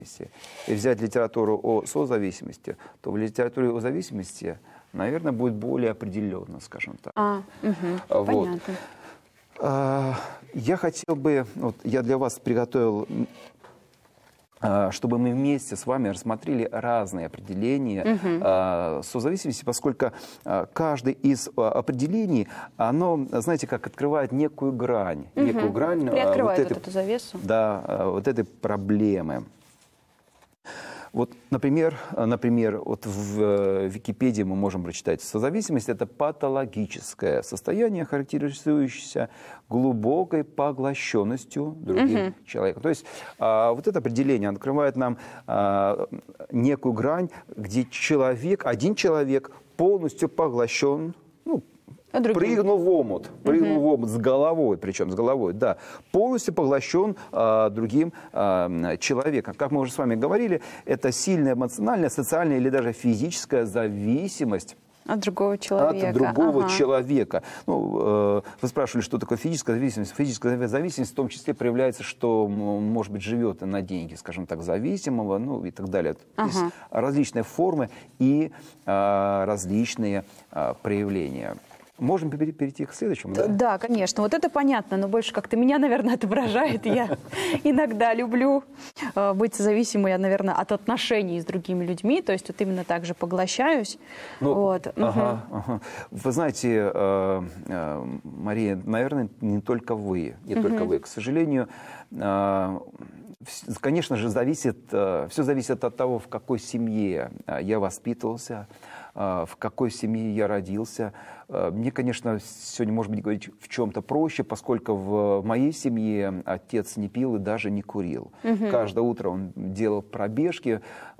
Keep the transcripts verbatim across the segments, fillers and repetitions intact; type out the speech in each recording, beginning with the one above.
и взять литературу о созависимости, то в литературе о зависимости, наверное, будет более определенно, скажем так. А, угу, вот. Понятно. А, я хотел бы, вот я для вас приготовил, чтобы мы вместе с вами рассмотрели разные определения угу. созависимости, поскольку каждое из определений, оно, знаете, как открывает некую грань. Угу. Некую грань Приоткрывает вот, этой, вот эту завесу. Да, вот этой проблемы. Вот, например, например, вот в Википедии мы можем прочитать: созависимость – это патологическое состояние, характеризующееся глубокой поглощенностью другим uh-huh. человеком. То есть а, вот это определение открывает нам а, некую грань, где человек, один человек полностью поглощен, ну, А прыгнул в омут, прыгнул угу. в омут с головой, причем с головой, да, полностью поглощен а, другим а, человеком. Как мы уже с вами говорили, это сильная эмоциональная, социальная или даже физическая зависимость от другого человека. От другого ага. человека. Ну, э, вы спрашивали, что такое физическая зависимость. Физическая зависимость в том числе проявляется, что, может быть, живет на деньги, скажем так, зависимого, ну и так далее. Ага. Есть различные формы и э, различные э, проявления. Можем перейти к следующему? Да? Да, конечно. Вот это понятно, но больше как-то меня, наверное, отображает. Я иногда люблю быть зависимой, я, наверное, от отношений с другими людьми. То есть вот именно так же поглощаюсь. Ну, вот. ага, ага. Вы знаете, Мария, наверное, не только вы, не угу. только вы. К сожалению, конечно же, зависит, все зависит от того, в какой семье я воспитывался, в какой семье я родился. Мне, конечно, сегодня, может быть, говорить в чем-то проще, поскольку в моей семье отец не пил и даже не курил. Угу. Каждое утро он делал пробежки.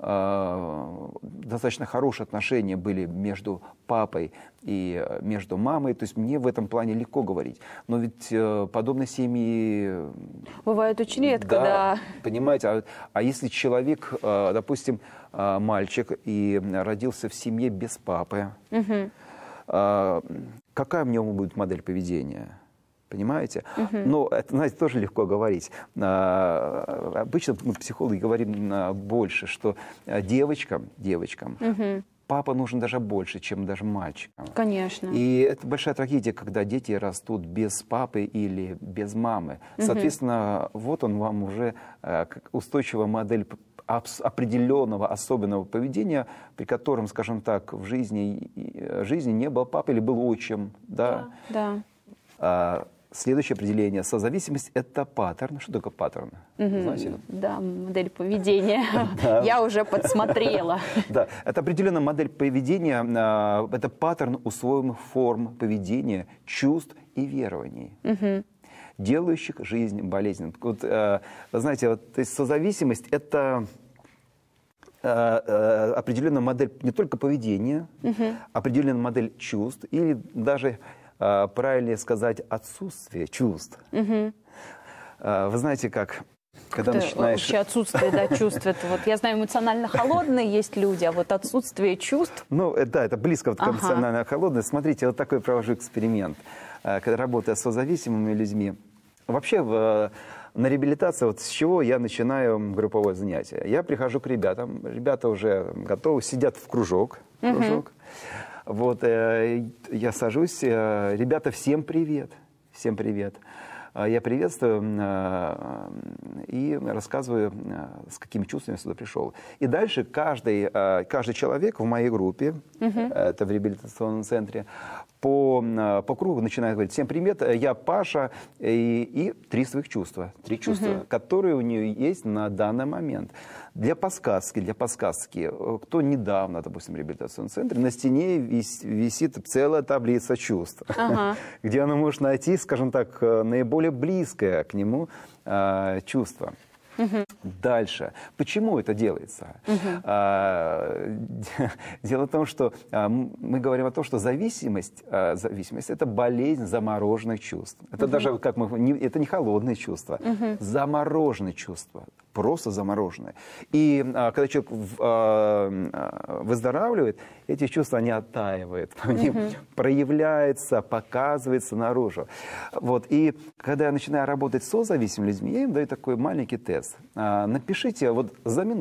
Достаточно хорошие отношения были между папой и между мамой. То есть мне в этом плане легко говорить. Но ведь подобные семьи... Бывает очень редко, да. да. Понимаете, а, а если человек, допустим, мальчик и родился в семье без папы, угу. какая у него будет модель поведения? Понимаете? Uh-huh. Но это, знаете, тоже легко говорить. А, обычно мы, психологи, говорим а, больше, что девочкам, девочкам uh-huh. папа нужен даже больше, чем даже мальчикам. Конечно. И это большая трагедия, когда дети растут без папы или без мамы. Uh-huh. Соответственно, вот он вам уже а, устойчивая модель определенного особенного поведения, при котором, скажем так, в жизни, жизни не был папы или был отчим. Да? Да, да. А, следующее определение. Созависимость – это паттерн. Что такое паттерн? Угу. Знаете? Да, модель поведения. Я уже подсмотрела. Да, это определенная модель поведения, это паттерн усвоенных форм поведения, чувств и верований, делающих жизнь болезненной. Вот, вы знаете, вот, то есть созависимость – это определенная модель не только поведения, определенная модель чувств или даже, правильнее сказать, отсутствие чувств. Угу. Вы знаете, как, когда это начинаешь... Вообще отсутствие да, чувств. Это вот, я знаю, эмоционально холодные есть люди, а вот отсутствие чувств... Ну, да, это близко вот к ага. эмоционально холодной. Смотрите, вот такой провожу эксперимент. Когда работаю с созависимыми людьми, вообще в... На реабилитации, вот с чего я начинаю групповое занятие? Я прихожу к ребятам, ребята уже готовы, сидят в кружок. кружок. Uh-huh. Вот, э, я сажусь, э, ребята, всем привет, всем привет. Я приветствую э, и рассказываю, э, с какими чувствами я сюда пришел. И дальше каждый, э, каждый человек в моей группе, uh-huh. это в реабилитационном центре, по, по кругу начинает говорить: всем привет, я Паша, и, и три своих чувства, три чувства, uh-huh. которые у нее есть на данный момент. Для подсказки, для подсказки, кто недавно, допустим, в реабилитационном центре, на стене вис, висит целая таблица чувств, uh-huh. где она может найти, скажем так, наиболее близкое к нему э, чувство. Uh-huh. Дальше. Почему это делается? Uh-huh. А, дело в том, что а, мы говорим о том, что зависимость, а, зависимость – это болезнь замороженных чувств. Это uh-huh. даже, как мы, не, это не холодные чувства, uh-huh. замороженные чувства. просто замороженные. И а, когда человек в, а, выздоравливает, эти чувства, они оттаивают, они mm-hmm. проявляются, показываются наружу. Вот. И когда я начинаю работать с созависимыми людьми, я им даю такой маленький тест. А, напишите вот за минуту,